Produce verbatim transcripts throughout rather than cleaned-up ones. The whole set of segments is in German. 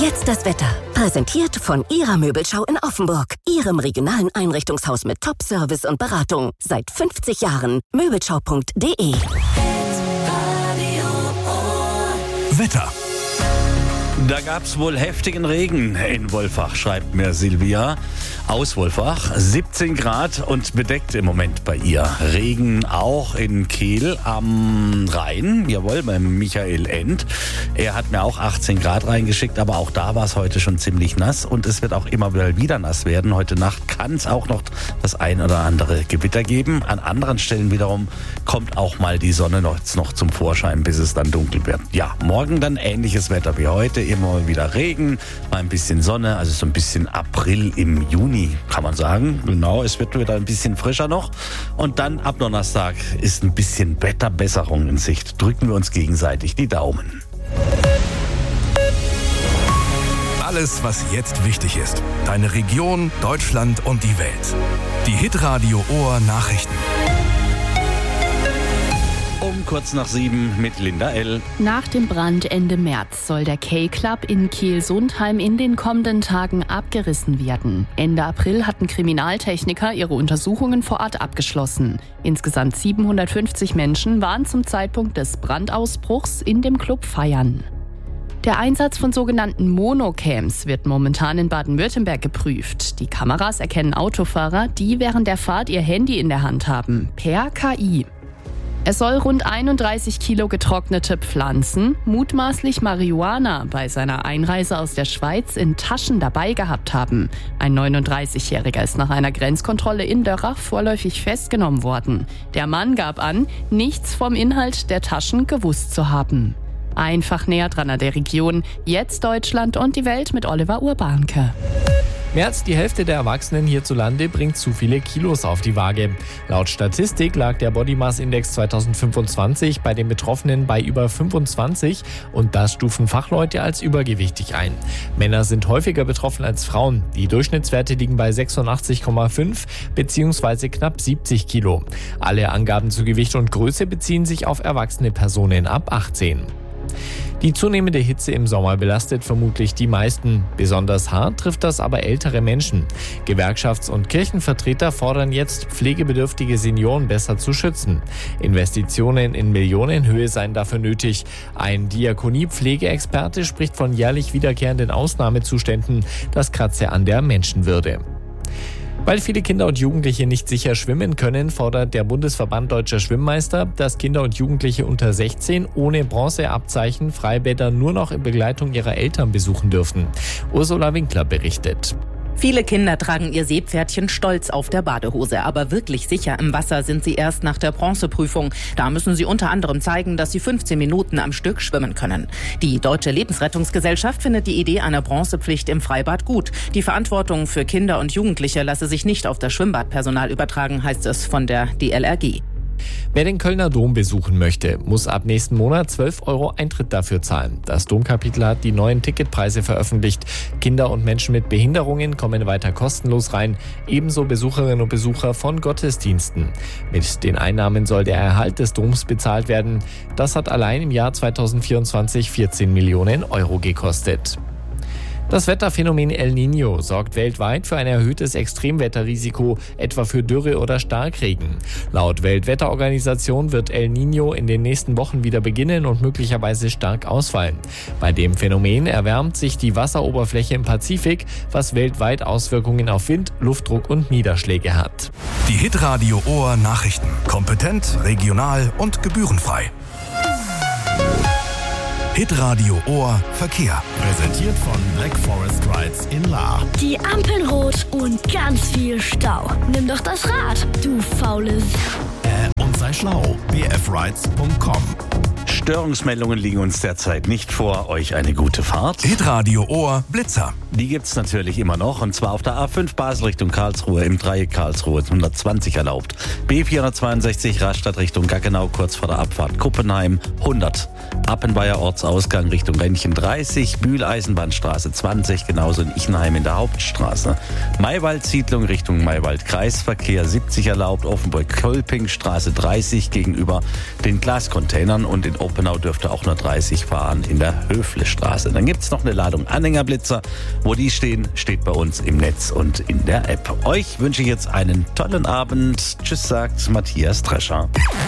Jetzt das Wetter. Präsentiert von Ihrer Möbelschau in Offenburg. Ihrem regionalen Einrichtungshaus mit Top-Service und Beratung. Seit fünfzig Jahren. Möbelschau punkt de. Wetter. Da gab's wohl heftigen Regen in Wolfach, schreibt mir Silvia aus Wolfach. siebzehn Grad und bedeckt im Moment bei ihr. Regen auch in Kehl am Rhein, jawohl, beim Michael End. Er hat mir auch achtzehn Grad reingeschickt, aber auch da war es heute schon ziemlich nass und es wird auch immer wieder nass werden. Heute Nacht kann es auch noch das ein oder andere Gewitter geben. An anderen Stellen wiederum kommt auch mal die Sonne noch, noch zum Vorschein, bis es dann dunkel wird. Ja, morgen dann ähnliches Wetter wie heute. Immer mal wieder Regen, mal ein bisschen Sonne, also so ein bisschen April im Juni, kann man sagen. Genau, es wird wieder ein bisschen frischer noch. Und dann ab Donnerstag ist ein bisschen Wetterbesserung in Sicht. Drücken wir uns gegenseitig die Daumen. Alles, was jetzt wichtig ist. Deine Region, Deutschland und die Welt. Die Hitradio Ohr Nachrichten. Um kurz nach sieben mit Linda L. Nach dem Brand Ende März soll der K-Club in Kehl-Sundheim in den kommenden Tagen abgerissen werden. Ende April hatten Kriminaltechniker ihre Untersuchungen vor Ort abgeschlossen. Insgesamt siebenhundertfünfzig Menschen waren zum Zeitpunkt des Brandausbruchs in dem Club feiern. Der Einsatz von sogenannten Monocams wird momentan in Baden-Württemberg geprüft. Die Kameras erkennen Autofahrer, die während der Fahrt ihr Handy in der Hand haben, per K I. Es soll rund einunddreißig Kilo getrocknete Pflanzen, mutmaßlich Marihuana, bei seiner Einreise aus der Schweiz in Taschen dabei gehabt haben. Ein neununddreißigjähriger ist nach einer Grenzkontrolle in Dörrach vorläufig festgenommen worden. Der Mann gab an, nichts vom Inhalt der Taschen gewusst zu haben. Einfach näher dran an der Region. Jetzt Deutschland und die Welt mit Oliver Urbanke. Mehr als die Hälfte der Erwachsenen hierzulande bringt zu viele Kilos auf die Waage. Laut Statistik lag der Body Mass Index zweitausendfünfundzwanzig bei den Betroffenen bei über fünfundzwanzig und das stufen Fachleute als übergewichtig ein. Männer sind häufiger betroffen als Frauen. Die Durchschnittswerte liegen bei sechsundachtzig Komma fünf bzw. knapp siebzig Kilo. Alle Angaben zu Gewicht und Größe beziehen sich auf erwachsene Personen ab achtzehn. Die zunehmende Hitze im Sommer belastet vermutlich die meisten. Besonders hart trifft das aber ältere Menschen. Gewerkschafts- und Kirchenvertreter fordern jetzt, pflegebedürftige Senioren besser zu schützen. Investitionen in Millionenhöhe seien dafür nötig. Ein Diakonie-Pflegeexperte spricht von jährlich wiederkehrenden Ausnahmezuständen. Das kratze an der Menschenwürde. Weil viele Kinder und Jugendliche nicht sicher schwimmen können, fordert der Bundesverband Deutscher Schwimmmeister, dass Kinder und Jugendliche unter sechzehn ohne Bronzeabzeichen Freibäder nur noch in Begleitung ihrer Eltern besuchen dürfen. Ursula Winkler berichtet. Viele Kinder tragen ihr Seepferdchen stolz auf der Badehose, aber wirklich sicher im Wasser sind sie erst nach der Bronzeprüfung. Da müssen sie unter anderem zeigen, dass sie fünfzehn Minuten am Stück schwimmen können. Die Deutsche Lebensrettungsgesellschaft findet die Idee einer Bronzepflicht im Freibad gut. Die Verantwortung für Kinder und Jugendliche lasse sich nicht auf das Schwimmbadpersonal übertragen, heißt es von der D L R G. Wer den Kölner Dom besuchen möchte, muss ab nächsten Monat zwölf Euro Eintritt dafür zahlen. Das Domkapitel hat die neuen Ticketpreise veröffentlicht. Kinder und Menschen mit Behinderungen kommen weiter kostenlos rein, ebenso Besucherinnen und Besucher von Gottesdiensten. Mit den Einnahmen soll der Erhalt des Doms bezahlt werden. Das hat allein im Jahr zweitausendvierundzwanzig vierzehn Millionen Euro gekostet. Das Wetterphänomen El Niño sorgt weltweit für ein erhöhtes Extremwetterrisiko, etwa für Dürre oder Starkregen. Laut Weltwetterorganisation wird El Niño in den nächsten Wochen wieder beginnen und möglicherweise stark ausfallen. Bei dem Phänomen erwärmt sich die Wasseroberfläche im Pazifik, was weltweit Auswirkungen auf Wind, Luftdruck und Niederschläge hat. Die Hitradio Ohr Nachrichten. Kompetent, regional und gebührenfrei. Hitradio Ohr Verkehr. Präsentiert von Black Forest Rides in Lahr. Die Ampeln rot und ganz viel Stau. Nimm doch das Rad, du faules. Äh, und sei schlau. b f rides punkt com. Störungsmeldungen liegen uns derzeit nicht vor. Euch eine gute Fahrt. Hitradio Ohr Blitzer. Die gibt's natürlich immer noch, und zwar auf der A fünf Basel Richtung Karlsruhe, im Dreieck Karlsruhe hundertzwanzig erlaubt. B vierhundertzweiundsechzig Rastatt Richtung Gaggenau, kurz vor der Abfahrt Kuppenheim hundert. Appenweier Ortsausgang Richtung Rennchen dreißig, Bühl-Eisenbahnstraße zwanzig, genauso in Ichenheim in der Hauptstraße. Maywald-Siedlung Richtung Maywald-Kreisverkehr siebzig erlaubt, Offenburg-Kolping Straße dreißig gegenüber den Glascontainern, und in Rappenau dürfte auch nur dreißig fahren in der Höflestraße. Dann gibt es noch eine Ladung Anhängerblitzer. Wo die stehen, steht bei uns im Netz und in der App. Euch wünsche ich jetzt einen tollen Abend. Tschüss, sagt Matthias Drescher.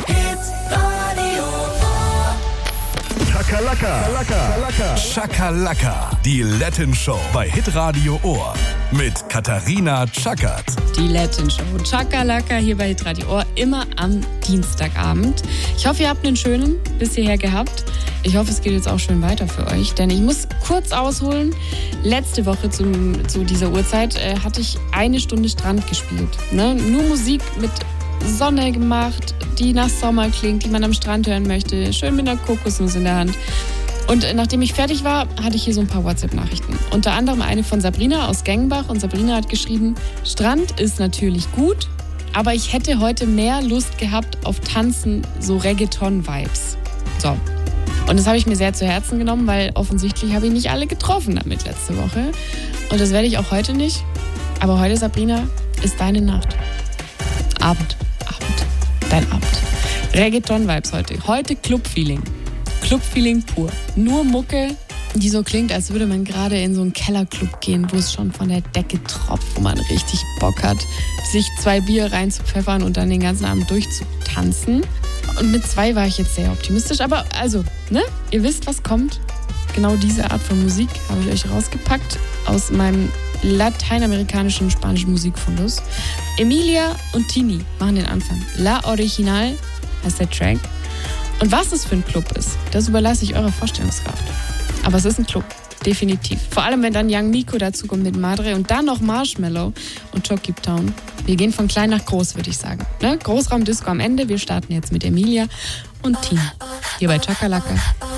Schakalaka. Schakalaka. Die Latin Show bei Hitradio Ohr. Mit Katharina Tschakert. Die Latin Show. Chakalaka hier bei Hitradio Ohr. Immer am Dienstagabend. Ich hoffe, ihr habt einen schönen bis hierher gehabt. Ich hoffe, es geht jetzt auch schön weiter für euch. Denn ich muss kurz ausholen. Letzte Woche zum, zu dieser Uhrzeit äh, hatte ich eine Stunde Strand gespielt. Ne? Nur Musik mit Sonne gemacht, die nach Sommer klingt, die man am Strand hören möchte. Schön mit einer Kokosnuss in der Hand. Und nachdem ich fertig war, hatte ich hier so ein paar WhatsApp-Nachrichten. Unter anderem eine von Sabrina aus Gengenbach. Und Sabrina hat geschrieben, Strand ist natürlich gut, aber ich hätte heute mehr Lust gehabt auf Tanzen, so Reggaeton-Vibes. So. Und das habe ich mir sehr zu Herzen genommen, weil offensichtlich habe ich nicht alle getroffen damit letzte Woche. Und das werde ich auch heute nicht. Aber heute, Sabrina, ist deine Nacht. Abend. Abend. Dein Abend. Reggaeton-Vibes heute. Heute Club-Feeling. Club-Feeling pur. Nur Mucke, die so klingt, als würde man gerade in so einen Kellerclub gehen, wo es schon von der Decke tropft, wo man richtig Bock hat, sich zwei Bier reinzupfeffern und dann den ganzen Abend durchzutanzen. Und mit zwei war ich jetzt sehr optimistisch. Aber also, ne? Ihr wisst, was kommt. Genau diese Art von Musik habe ich euch rausgepackt aus meinem lateinamerikanischen spanischen Musikfundus. Emilia und Tini machen den Anfang. La Original heißt der Track. Und was es für ein Club ist, das überlasse ich eurer Vorstellungskraft. Aber es ist ein Club, definitiv. Vor allem, wenn dann Young Miko dazu kommt mit Madre und dann noch Marshmallow und Talk Town. Wir gehen von klein nach groß, würde ich sagen. Ne? Großraumdisco am Ende. Wir starten jetzt mit Emilia und Tini. Hier bei Chakalaka.